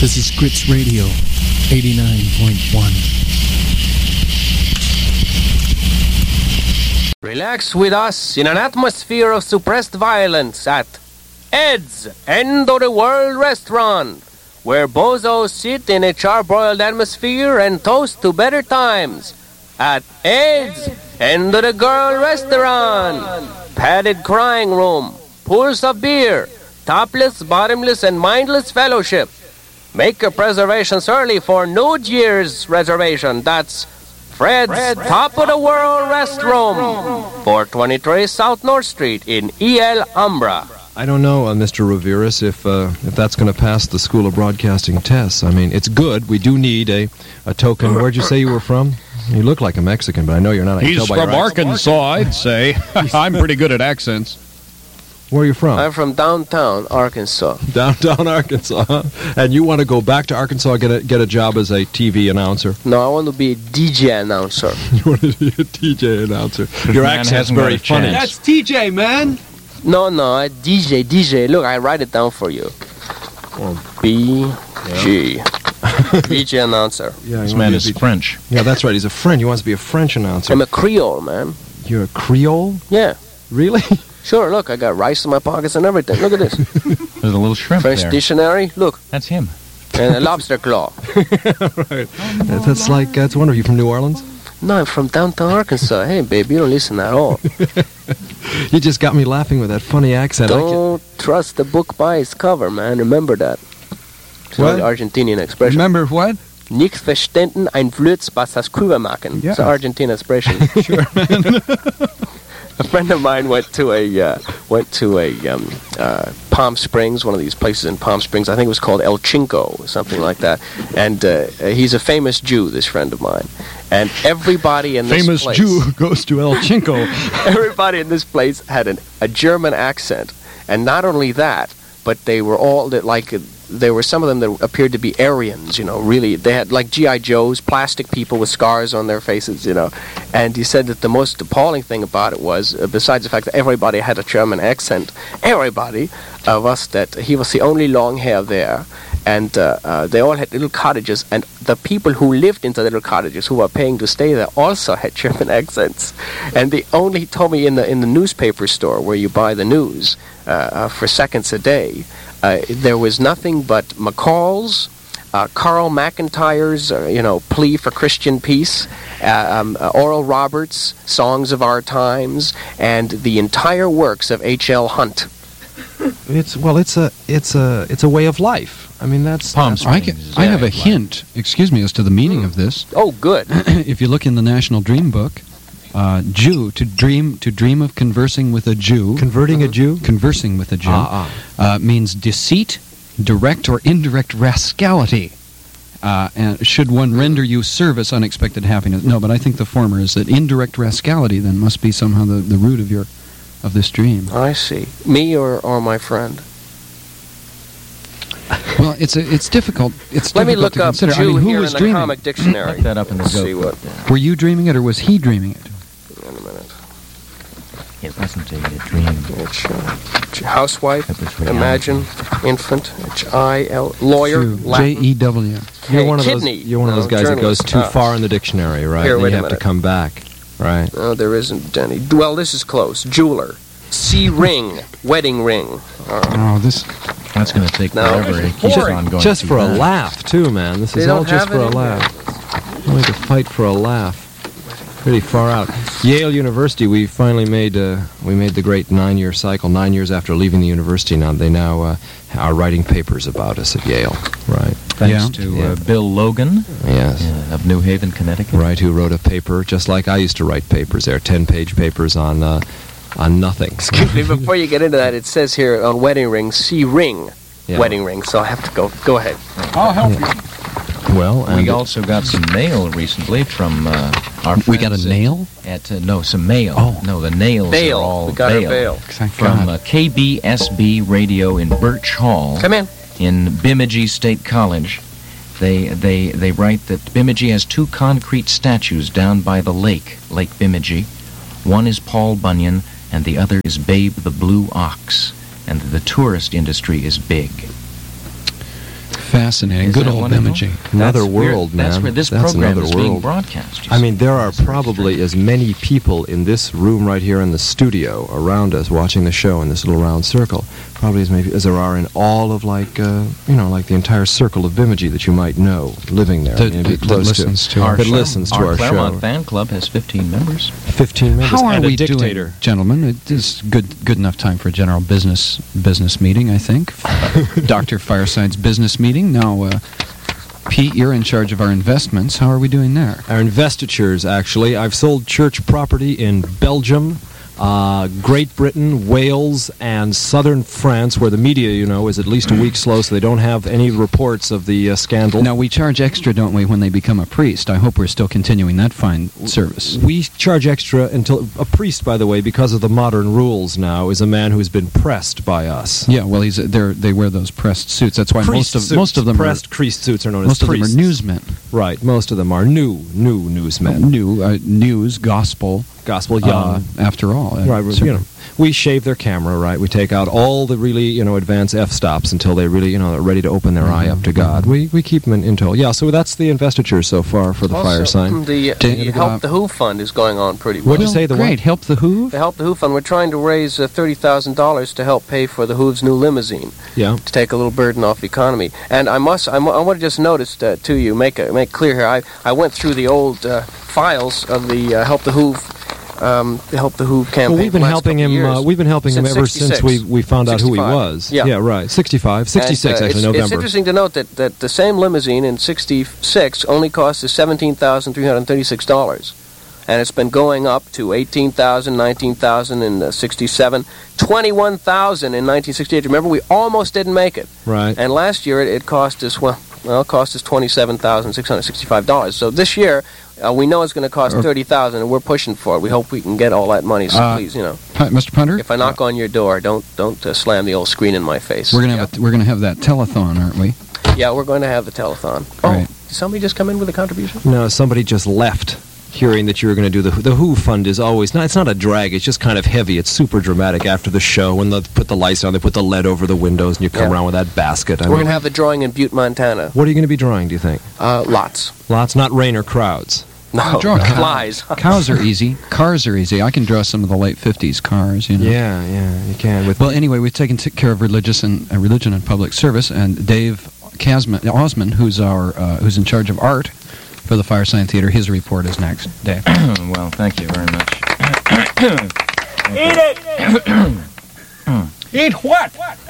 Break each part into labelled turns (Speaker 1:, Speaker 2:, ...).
Speaker 1: This is Grits Radio, 89.1.
Speaker 2: Relax with us in an atmosphere of suppressed violence at Ed's End of the World Restaurant, where bozos sit in a charbroiled atmosphere and toast to better times. At Ed's End of the Girl Restaurant, padded crying room, pools of beer, topless, bottomless, and mindless fellowship. Make your reservations early for New Year's reservation. That's Fred's Top of the World Restroom, 423 South North Street in El Umbra.
Speaker 3: I don't know, Mr. Ravirez, if that's going to pass the School of Broadcasting tests. I mean, it's good. We do need a token. Where'd you say you were from? You look like a Mexican, but I know you're not.
Speaker 4: He's from Arkansas, I'd say. I'm pretty good at accents.
Speaker 3: Where are you from?
Speaker 2: I'm from downtown Arkansas.
Speaker 3: Downtown Arkansas, huh? And you want to go back to Arkansas, get a job as a TV announcer?
Speaker 2: No, I want to be a DJ announcer.
Speaker 3: You want to be a DJ announcer? Your accent's very funny.
Speaker 5: That's TJ, man.
Speaker 2: No, DJ. Look, I write it down for you. BG. BG announcer.
Speaker 3: Yeah,
Speaker 4: this man is French.
Speaker 3: Yeah, that's right. He's a French. He wants to be a French announcer.
Speaker 2: I'm a Creole, man.
Speaker 3: You're a Creole?
Speaker 2: Yeah.
Speaker 3: Really?
Speaker 2: Sure, look, I got rice in my pockets and everything. Look at this.
Speaker 4: There's a little shrimp
Speaker 2: French
Speaker 4: there.
Speaker 2: dictionary, look.
Speaker 4: That's him.
Speaker 2: And a lobster claw.
Speaker 3: Right. That's wonderful. You from New Orleans?
Speaker 2: No, I'm from downtown Arkansas. Hey, baby, you don't listen at all.
Speaker 3: You just got me laughing with that funny accent.
Speaker 2: Don't trust the book by its cover, man. Remember that. It's an Argentinian expression.
Speaker 5: Remember what?
Speaker 2: Nicht verstanden ein Flöz, was das Kühe machen.
Speaker 5: Yeah.
Speaker 2: It's an Argentine expression.
Speaker 5: Sure, man.
Speaker 2: A friend of mine went to a Palm Springs, one of these places in Palm Springs. I think it was called El Chinko or something like that. And he's a famous Jew, this friend of mine. And everybody in this place...
Speaker 3: Famous Jew goes to El Chinko.
Speaker 2: Everybody in this place had a German accent. And not only that, but they were all there were some of them that appeared to be Aryans, really. They had like G.I. Joes, plastic people with scars on their faces, And he said that the most appalling thing about it was, besides the fact that everybody had a German accent, was that he was the only long hair there. And they all had little cottages, and the people who lived in the little cottages, who were paying to stay there, also had German accents. And he told me in the newspaper store where you buy the news for seconds a day, there was nothing but McCall's, Carl McIntyre's, Plea for Christian Peace, Oral Roberts' Songs of Our Times, and the entire works of H.L. Hunt.
Speaker 3: It's a way of life. I mean, that's
Speaker 4: Palm Springs.
Speaker 5: I have a hint, excuse me, as to the meaning of this.
Speaker 2: Oh, good.
Speaker 5: If you look in the National Dream Book, Jew, to dream of conversing with a Jew.
Speaker 3: Converting a Jew?
Speaker 5: Conversing with a Jew. Means deceit, direct or indirect rascality. And should one render you service, unexpected happiness. No, but I think the former is that indirect rascality then must be somehow the root of this dream.
Speaker 2: I see. Me or my friend?
Speaker 5: Well, it's difficult.
Speaker 2: Let me look up Jew
Speaker 5: who
Speaker 2: here
Speaker 5: was
Speaker 2: in the
Speaker 5: dreaming?
Speaker 2: comic dictionary.
Speaker 4: Look that up in the
Speaker 2: Let's see what.
Speaker 5: Were you dreaming it, or was he dreaming it?
Speaker 2: Wait a minute.
Speaker 4: It wasn't a dream.
Speaker 2: It's, housewife, imagine, infant, H-I-L, lawyer,
Speaker 5: J-E-W.
Speaker 3: You're one of those guys that goes
Speaker 2: journalist.
Speaker 3: too far in the dictionary, right?
Speaker 2: Here,
Speaker 3: and
Speaker 2: wait
Speaker 3: you
Speaker 2: a
Speaker 3: have to
Speaker 2: minute.
Speaker 3: come back, right?
Speaker 2: No, there isn't any. Well, this is close. Jeweler. C-ring. Wedding ring.
Speaker 5: Oh,
Speaker 4: That's going to take
Speaker 2: No.
Speaker 4: forever to keep on going.
Speaker 3: Just for a laugh, too, man. This is
Speaker 2: They
Speaker 3: all
Speaker 2: don't
Speaker 3: just
Speaker 2: have
Speaker 3: for a
Speaker 2: it in
Speaker 3: laugh. Only to fight for a laugh. Pretty far out. Yale University, we finally made the great 9-year cycle. 9 years after leaving the university, they now are writing papers about us at Yale, right?
Speaker 4: Thanks to Bill Logan,
Speaker 3: yes,
Speaker 4: of New Haven, Connecticut,
Speaker 3: right? Who wrote a paper just like I used to write papers. There, 10-page papers on nothing.
Speaker 2: Excuse me, before you get into that, it says here on wedding ring, C-ring.
Speaker 3: Yeah.
Speaker 2: Wedding ring. So I have to go. Go ahead.
Speaker 5: I'll help you.
Speaker 3: Well,
Speaker 4: we also got some mail recently from our friends.
Speaker 5: We got a nail?
Speaker 4: Some mail.
Speaker 5: Oh.
Speaker 4: No, the nails
Speaker 2: Bail.
Speaker 4: are all
Speaker 2: We got our bail.
Speaker 4: From KBSB Radio in Birch Hall.
Speaker 2: Come in.
Speaker 4: In Bemidji State College. They write that Bemidji has 2 concrete statues down by the lake, Lake Bemidji. One is Paul Bunyan, and the other is Babe the Blue Ox. And the tourist industry is big.
Speaker 5: Fascinating.
Speaker 4: Is
Speaker 5: Good
Speaker 4: that
Speaker 5: old
Speaker 4: wonderful?
Speaker 5: Bemidji.
Speaker 3: Another
Speaker 4: That's where-
Speaker 3: world, man.
Speaker 4: That's where this
Speaker 3: That's
Speaker 4: program
Speaker 3: another
Speaker 4: is being
Speaker 3: world.
Speaker 4: broadcast. you
Speaker 3: I
Speaker 4: see.
Speaker 3: mean, there are
Speaker 4: It's very
Speaker 3: probably
Speaker 4: strange.
Speaker 3: as many people in this room right here in the studio around us watching the show in this little round circle, probably as many as there are in all of like like the entire circle of Bemidji that you might know living there.
Speaker 5: That-
Speaker 3: I mean, be
Speaker 5: that
Speaker 3: close
Speaker 5: listens to
Speaker 3: to
Speaker 5: our
Speaker 3: that
Speaker 5: show.
Speaker 3: listens to our
Speaker 4: Claremont
Speaker 3: show.
Speaker 4: fan club has 15 members.
Speaker 3: 15 members
Speaker 5: How are
Speaker 3: and a
Speaker 5: we
Speaker 3: dictator.
Speaker 5: doing, gentlemen? It is good enough time for a general business meeting, I think. Dr. Fireside's business meeting. Now, Pete, you're in charge of our investments. How are we doing there?
Speaker 3: Our investitures, actually. I've sold church property in Belgium, Great Britain, Wales, and southern France, where the media, is at least a week slow, so they don't have any reports of the scandal.
Speaker 5: Now, we charge extra, don't we, when they become a priest? I hope we're still continuing that fine service.
Speaker 3: We charge extra until a priest, by the way, because of the modern rules now, is a man who's been pressed by us.
Speaker 5: Yeah, well, they wear those pressed suits. That's why most of them
Speaker 3: pressed priest suits are known
Speaker 5: most
Speaker 3: as
Speaker 5: of them are
Speaker 3: priests.
Speaker 5: newsmen.
Speaker 3: Right, most of them are new newsmen.
Speaker 5: News, gospel.
Speaker 3: Gospel young.
Speaker 5: After all.
Speaker 3: Right, we shave their camera, right? We take out all the really, advanced f-stops until they really, are ready to open their eye up to God. We keep them in intel. Yeah, so that's the investiture so far for the fire sign.
Speaker 2: The Help the Who Fund is going on pretty well.
Speaker 3: What'd you say? The
Speaker 5: Great. Help the Who?
Speaker 2: The Help the Who Fund, we're trying to raise $30,000 to help pay for the Who's new limousine,
Speaker 3: Yeah.
Speaker 2: to take a little burden off the economy. And I want to just notice to you, make clear here, I went through the old files of the Help the Who campaign.
Speaker 3: Well, we've been
Speaker 2: the last
Speaker 3: helping
Speaker 2: couple
Speaker 3: him.
Speaker 2: of years.
Speaker 3: We've been helping him
Speaker 2: Since
Speaker 3: ever
Speaker 2: 66.
Speaker 3: since we found out who he
Speaker 2: 65.
Speaker 3: was.
Speaker 2: Yeah.
Speaker 3: Right. 65, 66
Speaker 2: And,
Speaker 3: actually.
Speaker 2: it's
Speaker 3: November.
Speaker 2: interesting to note that the same limousine in 66 only cost us $17,336. And it's been going up to $18,000, $19,000 in 67, $21,000 in 1968. Remember, we almost didn't make it.
Speaker 3: Right.
Speaker 2: And last year it cost us, it cost us $27,665. So this year, we know it's going to cost $30,000, and we're pushing for it. We hope we can get all that money. So please,
Speaker 5: Mr. Punter?
Speaker 2: if I knock on your door, don't slam the old screen in my face.
Speaker 5: We're gonna have that telethon, aren't we?
Speaker 2: Yeah, we're going to have the telethon.
Speaker 5: Right.
Speaker 2: Did somebody just come in with a contribution?
Speaker 3: No, somebody just left. Hearing that you were going to do the Who Fund is always it's not a drag. It's just kind of heavy. It's super dramatic after the show when they put the lights on. They put the lead over the windows, and you come around with that basket.
Speaker 2: We're going to have the drawing in Butte, Montana.
Speaker 3: What are you going to be drawing? Do you think?
Speaker 2: Lots.
Speaker 3: Lots, not rain or crowds.
Speaker 2: No,
Speaker 5: Draw cows.
Speaker 2: flies.
Speaker 5: Cows are easy. Cars are easy. I can draw some of the late 50s cars,
Speaker 3: Yeah, you can.
Speaker 5: Well, anyway, we've taken care of religion and public service, and Dave Osmond, who's in charge of art for the Firesign Theater, his report is next. Dave.
Speaker 4: Well, thank you very much.
Speaker 6: Eat it! Eat what?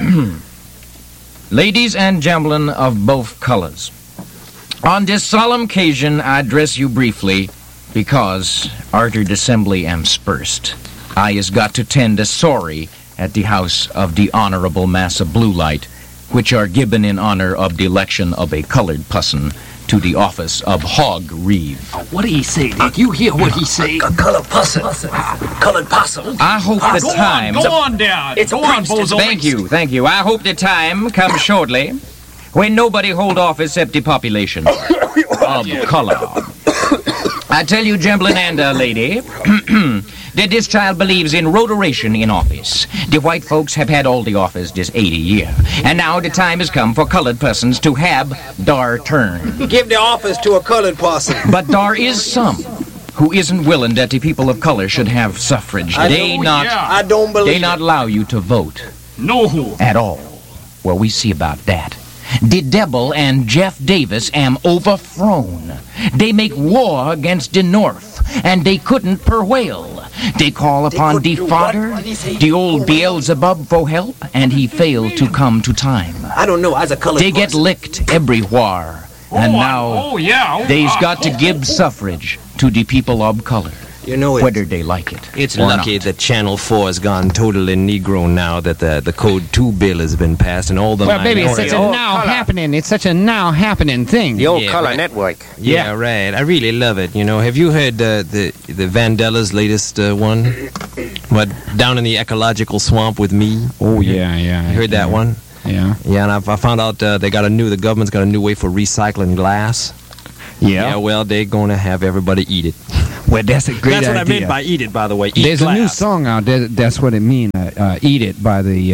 Speaker 4: Ladies and gentlemen of both colors, on this solemn occasion I address you briefly because, arter the assembly am spursed, I has got to tend a sorry at the house of the Honorable Massa Blue Light, which are given in honor of the election of a colored pusson to the office of Hog Reeve.
Speaker 6: What did he say? Did you hear what he say? Colored possum. Colored possum.
Speaker 4: I hope the time...
Speaker 6: Go on, Dad. Go on, Bozo.
Speaker 4: Thank you. I hope the time comes shortly when nobody hold office except the population of color. I tell you, gentlemen and lady, that this child believes in rotation in office. The white folks have had all the office this 80 year, and now the time has come for colored persons to have their turn.
Speaker 7: Give the office to a colored person.
Speaker 4: But there is some who isn't willing that the people of color should have suffrage.
Speaker 7: I
Speaker 4: They
Speaker 7: don't believe
Speaker 4: not allow you to vote
Speaker 6: No.
Speaker 4: at all. Well, we see about that. The devil and Jeff Davis am overthrown. They make war against the North, and they couldn't prevail. They call upon the Father, the old Beelzebub, for help, and he failed to come to time.
Speaker 7: I don't know. As a colored
Speaker 4: They get
Speaker 7: person.
Speaker 4: licked everywhere, and now they's got to give suffrage to the people of color,
Speaker 7: You know it.
Speaker 4: whether they like it.
Speaker 3: It's
Speaker 4: or
Speaker 3: lucky
Speaker 4: not.
Speaker 3: that Channel 4 has gone totally Negro now that the Code 2 bill has been passed and all the
Speaker 8: Well, baby, it's such a
Speaker 2: old
Speaker 8: now
Speaker 2: color.
Speaker 8: happening. It's such a now happening thing.
Speaker 2: The old
Speaker 3: Yeah,
Speaker 2: color
Speaker 3: right.
Speaker 2: network.
Speaker 3: Yeah, right. I really love it. Have you heard the Vandella's latest one? What, Down in the Ecological Swamp with Me?
Speaker 5: Oh, yeah.
Speaker 3: You heard that one?
Speaker 5: Yeah.
Speaker 3: Yeah, and I found out the government's got a new way for recycling glass. Yeah, well, they're going to have everybody eat it.
Speaker 8: Well, that's a great
Speaker 9: That's what
Speaker 8: idea.
Speaker 9: I meant by eat it, by the way. Eat
Speaker 8: There's a new
Speaker 9: glass.
Speaker 8: song out there. That's what it means. Eat it by the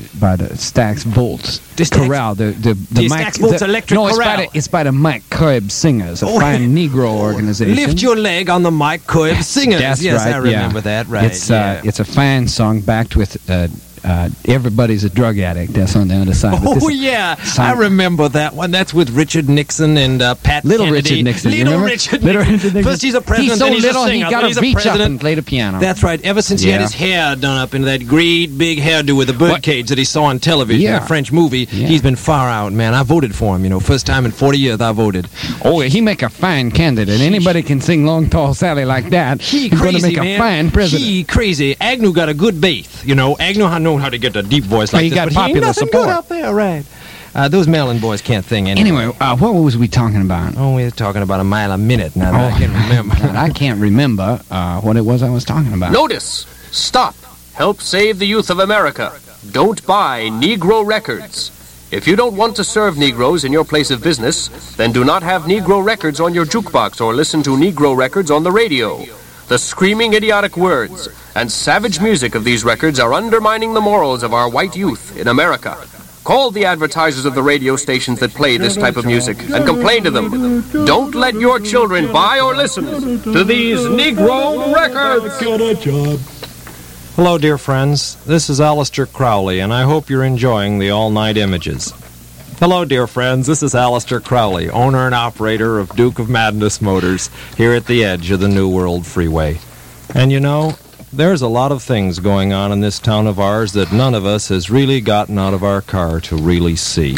Speaker 8: Stax Volts
Speaker 9: The Stax-
Speaker 8: Chorale. The
Speaker 9: Stax Volts Electric
Speaker 8: no,
Speaker 9: Chorale.
Speaker 8: it's by the Mike Cobb Singers, a fine Negro organization.
Speaker 9: Lift your leg on the Mike Cobb Singers.
Speaker 8: That's
Speaker 9: yes,
Speaker 8: right.
Speaker 9: I remember that. Right.
Speaker 8: It's a fine song backed with Everybody's a Drug Addict. That's on the other side. But
Speaker 9: Oh
Speaker 8: this-
Speaker 9: yeah,
Speaker 8: song-
Speaker 9: I remember that one. That's with Richard Nixon and Pat
Speaker 8: Little
Speaker 9: Kennedy.
Speaker 8: Richard Nixon. you
Speaker 9: Little
Speaker 8: remember?
Speaker 9: Richard
Speaker 8: Little
Speaker 9: Nixon.
Speaker 8: Richard Nixon.
Speaker 9: First he's a president,
Speaker 8: He's so
Speaker 9: then he's
Speaker 8: little
Speaker 9: a singer.
Speaker 8: he got
Speaker 9: then he's
Speaker 8: to
Speaker 9: a
Speaker 8: reach up
Speaker 9: president.
Speaker 8: and play the piano.
Speaker 9: That's right. Ever since he had
Speaker 8: Yeah.
Speaker 9: his hair done up into that great big hairdo with the birdcage that he saw on television in
Speaker 8: Yeah.
Speaker 9: a French movie,
Speaker 8: Yeah.
Speaker 9: he's been far out, man. I voted for him. First time in 40 years I voted.
Speaker 8: Oh, he make a fine candidate. Anybody can sing Long Tall Sally like that.
Speaker 9: He
Speaker 8: He's going
Speaker 9: crazy,
Speaker 8: to make
Speaker 9: man.
Speaker 8: a fine president.
Speaker 9: He crazy. Agnew got a good bass. Agnew know how to get a deep voice like
Speaker 8: He
Speaker 9: this,
Speaker 8: got
Speaker 9: but
Speaker 8: popular
Speaker 9: he ain't nothing
Speaker 8: support.
Speaker 9: good out there, right? Those Maryland boys can't sing
Speaker 8: Anyway, what was we talking about?
Speaker 9: Oh, we were talking about a mile a minute now that I can remember.
Speaker 8: God, I can't remember what it was I was talking about.
Speaker 2: Notice. Stop. Help save the youth of America. Don't buy Negro records. If you don't want to serve Negroes in your place of business, then do not have Negro records on your jukebox or listen to Negro records on the radio. The screaming, idiotic words and savage music of these records are undermining the morals of our white youth in America. Call the advertisers of the radio stations that play this type of music and complain to them. Don't let your children buy or listen to these Negro records.
Speaker 9: Hello, dear friends. This is Aleister Crowley, and I hope you're enjoying the all-night images. Hello, dear friends. This is Aleister Crowley, owner and operator of Duke of Madness Motors, here at the edge of the New World Freeway. And there's a lot of things going on in this town of ours that none of us has really gotten out of our car to really see.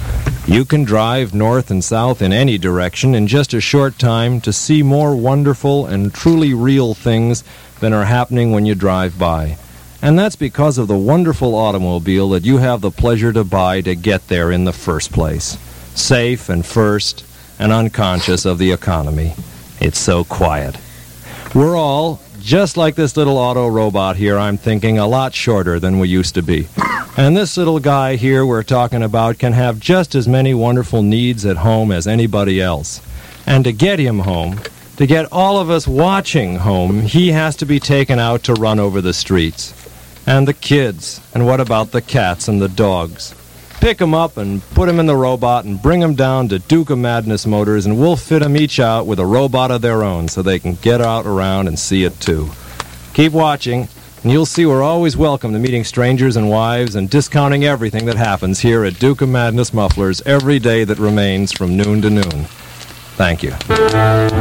Speaker 9: You can drive north and south in any direction in just a short time to see more wonderful and truly real things than are happening when you drive by. And that's because of the wonderful automobile that you have the pleasure to buy to get there in the first place. Safe and first and unconscious of the economy. It's so quiet. We're all, just like this little auto robot here, I'm thinking, a lot shorter than we used to be. And this little guy here we're talking about can have just as many wonderful needs at home as anybody else. And to get him home, to get all of us watching home, he has to be taken out to run over the streets. And the kids, and what about the cats and the dogs? Pick 'em up and put 'em in the robot and bring 'em down to Duke of Madness Motors, and we'll fit 'em each out with a robot of their own so they can get out around and see it too. Keep watching, and you'll see we're always welcome to meeting strangers and wives and discounting everything that happens here at Duke of Madness Mufflers every day that remains from noon to noon. Thank you.